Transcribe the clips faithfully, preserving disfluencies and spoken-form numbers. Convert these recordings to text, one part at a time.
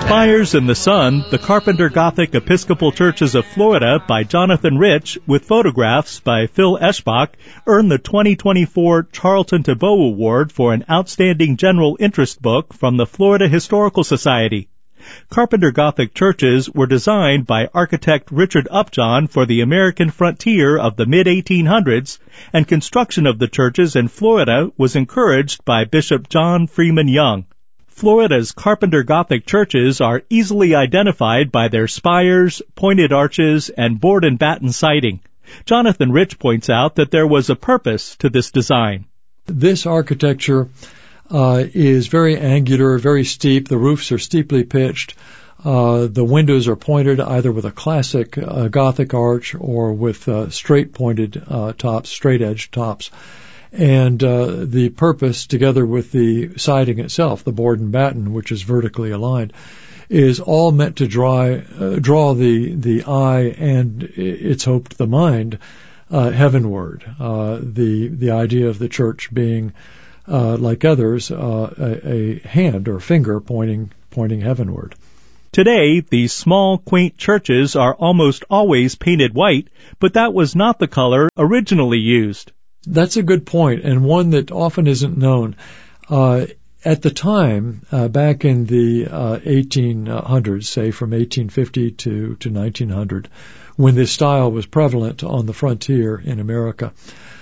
Spires in the Sun, the Carpenter Gothic Episcopal Churches of Florida by Jonathan Rich, with photographs by Phil Eschbach, earned the twenty twenty-four Charlton Tevoux Award for an Outstanding General Interest book from the Florida Historical Society. Carpenter Gothic churches were designed by architect Richard Upjohn for the American frontier of the mid eighteen hundreds, and construction of the churches in Florida was encouraged by Bishop John Freeman Young. Florida's Carpenter Gothic churches are easily identified by their spires, pointed arches, and board and batten siding. Jonathan Rich points out that there was a purpose to this design. This architecture uh, is very angular, very steep. The roofs are steeply pitched. Uh, the windows are pointed either with a classic uh, Gothic arch or with uh, straight pointed uh, tops, straight edge tops. And uh, the purpose, together with the siding itself, the board and batten, which is vertically aligned, is all meant to draw, uh, draw the, the eye and, it's hoped, the mind uh, heavenward. Uh, the, the idea of the church being, uh, like others, uh, a, a hand or finger pointing, pointing heavenward. Today, these small, quaint churches are almost always painted white, but that was not the color originally used. That's a good point, and one that often isn't known. Uh, at the time, uh, back in the uh, eighteen hundreds, say from eighteen fifty to, to nineteen hundred, when this style was prevalent on the frontier in America,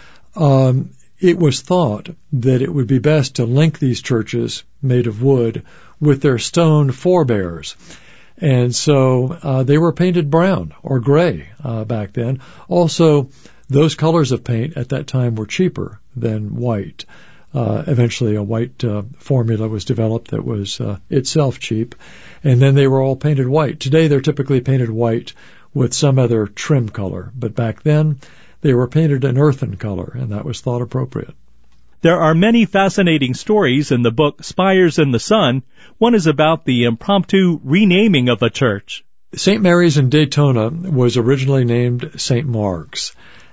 um, it was thought that it would be best to link these churches made of wood with their stone forebears. And so uh, they were painted brown or gray uh, back then. Also, those colors of paint at that time were cheaper than white. Uh, eventually a white uh, formula was developed that was uh, itself cheap, and then they were all painted white. Today they're typically painted white with some other trim color, but back then they were painted an earthen color, and that was thought appropriate. There are many fascinating stories in the book Spires in the Sun. One is about the impromptu renaming of a church. Saint Mary's in Daytona was originally named Saint Mark's.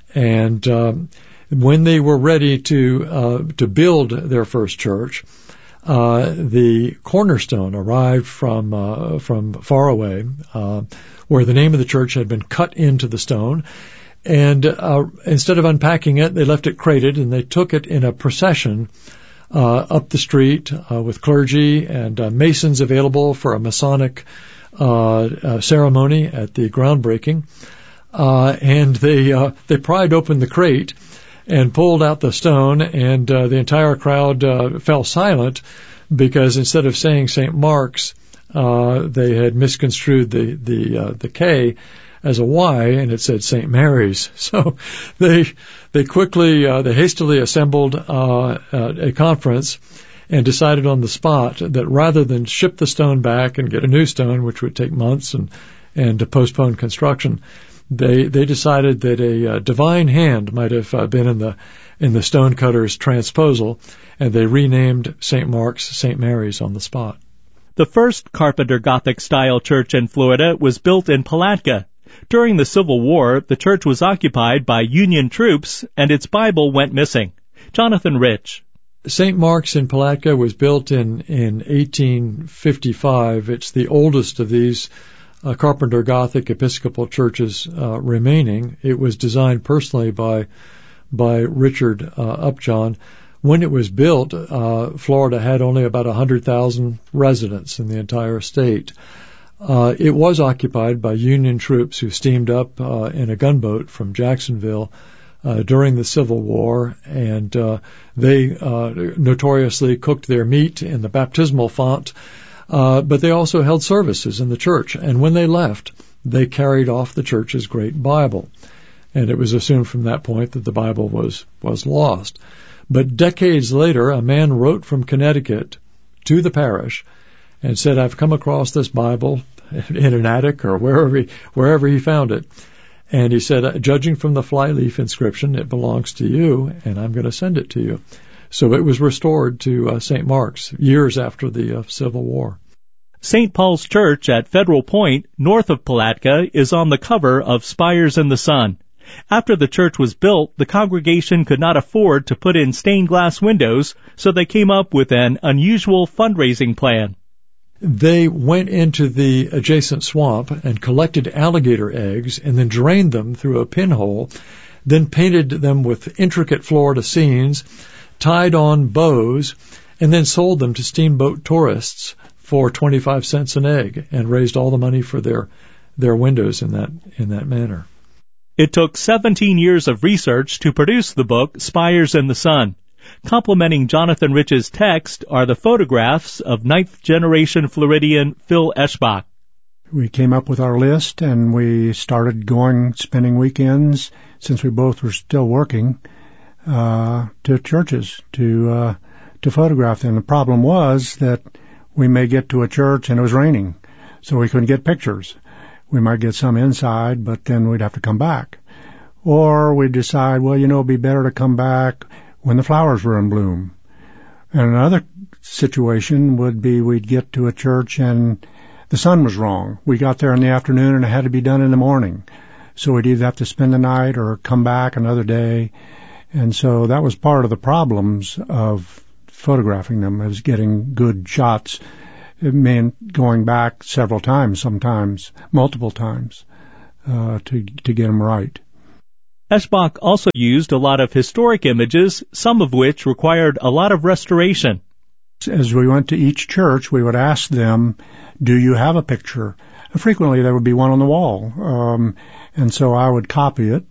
And um, when they were ready to uh, to build their first church, uh, the cornerstone arrived from uh, from far away, uh, where the name of the church had been cut into the stone. And uh, instead of unpacking it, they left it crated, and they took it in a procession uh, up the street uh, with clergy and uh, masons available for a Masonic uh, uh, ceremony at the groundbreaking. Uh, and they, uh, they pried open the crate and pulled out the stone, and, uh, the entire crowd, uh, fell silent because instead of saying Saint Mark's, uh, they had misconstrued the, the, uh, the K as a Y, and it said Saint Mary's. So they, they quickly, uh, they hastily assembled, uh, a conference and decided on the spot that rather than ship the stone back and get a new stone, which would take months and, and to postpone construction, They they decided that a uh, divine hand might have uh, been in the in the stonecutter's transposal, and they renamed Saint Mark's Saint Mary's on the spot. The first Carpenter Gothic-style church in Florida was built in Palatka. During the Civil War, the church was occupied by Union troops, and its Bible went missing. Jonathan Rich. Saint Mark's in Palatka was built in in eighteen fifty-five. It's the oldest of these Uh, Carpenter Gothic Episcopal churches uh, remaining. It was designed personally by by Richard uh, Upjohn. When it was built, uh, Florida had only about one hundred thousand residents in the entire state. Uh, it was occupied by Union troops who steamed up uh, in a gunboat from Jacksonville uh, during the Civil War, and uh, they uh, notoriously cooked their meat in the baptismal font. Uh, but they also held services in the church, and when they left, they carried off the church's great Bible. And it was assumed from that point that the Bible was, was lost. But decades later, a man wrote from Connecticut to the parish and said, I've come across this Bible in an attic or wherever he, wherever he found it. And he said, judging from the flyleaf inscription, it belongs to you, and I'm going to send it to you. So it was restored to uh, Saint Mark's years after the uh, Civil War. Saint Paul's Church at Federal Point, north of Palatka, is on the cover of Spires in the Sun. After the church was built, the congregation could not afford to put in stained glass windows, so they came up with an unusual fundraising plan. they went into the adjacent swamp and collected alligator eggs and then drained them through a pinhole, then painted them with intricate Florida scenes, tied on bows, and then sold them to steamboat tourists for twenty-five cents an egg and raised all the money for their their windows in that in that manner. It took seventeen years of research to produce the book Spires in the Sun. Complementing Jonathan Rich's text are the photographs of ninth-generation Floridian Phil Eschbach. We came up with our list, and we started going, spending weekends, since we both were still working, uh, to churches to uh, to photograph them. The problem was that we may get to a church and it was raining, so we couldn't get pictures. We might get some inside, but then we'd have to come back. Or we'd decide, well, you know, it'd be better to come back when the flowers were in bloom. And another situation would be we'd get to a church and the sun was wrong. We got there in the afternoon and it had to be done in the morning. So we'd either have to spend the night or come back another day. And so that was part of the problems of photographing them, is getting good shots. It meant going back several times, sometimes multiple times, uh, to, to get them right. Eschbach also used a lot of historic images, some of which required a lot of restoration. As we went to each church, we would ask them, do you have a picture? And frequently there would be one on the wall. Um, and so I would copy it,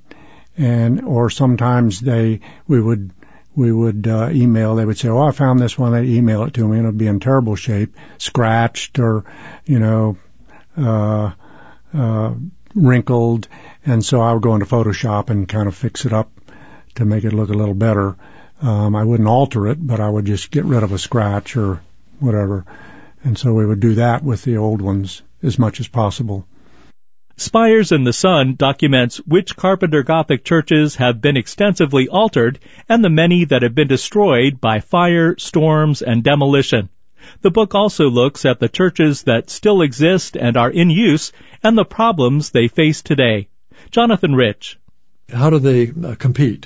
and or sometimes they we would we would uh, email. They would say, oh, I found this one. They'd email it to me, and it would be in terrible shape, scratched or, you know, uh, uh, wrinkled. And so I would go into Photoshop and kind of fix it up to make it look a little better. Um, I wouldn't alter it, but I would just get rid of a scratch or whatever. And so we would do that with the old ones as much as possible. Spires in the Sun documents which Carpenter Gothic churches have been extensively altered and the many that have been destroyed by fire, storms, and demolition. The book also looks at the churches that still exist and are in use and the problems they face today. Jonathan Rich. How do they uh, compete,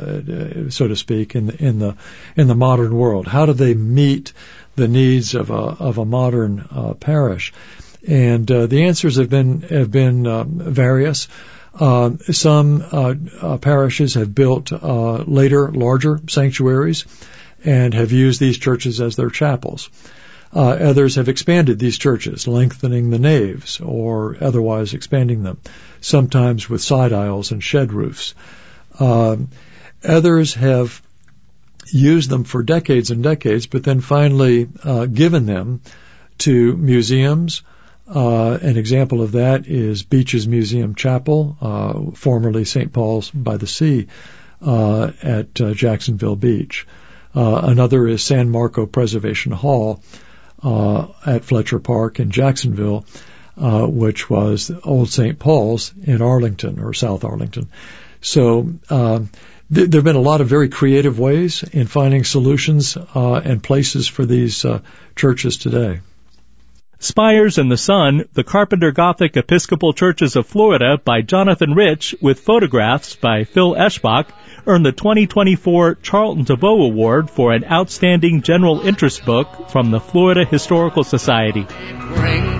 uh, so to speak, in the, in the in the modern world? How do they meet the needs of a of a modern uh, parish? And uh, the answers have been have been uh, various. Uh, some uh, uh, parishes have built uh, later, larger sanctuaries and have used these churches as their chapels. Uh, others have expanded these churches, lengthening the naves or otherwise expanding them, sometimes with side aisles and shed roofs. Uh, others have used them for decades and decades, but then finally uh, given them to museums. Uh, an example of that is Beach's Museum Chapel, uh, formerly Saint Paul's by the Sea, uh, at uh, Jacksonville Beach. Uh, another is San Marco Preservation Hall, uh, at Fletcher Park in Jacksonville, uh, which was Old Saint Paul's in Arlington or South Arlington. So, uh, th- there have been a lot of very creative ways in finding solutions, uh, and places for these, uh, churches today. Spires in the Sun, the Carpenter Gothic Episcopal Churches of Florida by Jonathan Rich with photographs by Phil Eschbach earned the twenty twenty-four Charlton Tebeau Award for an outstanding general interest book from the Florida Historical Society.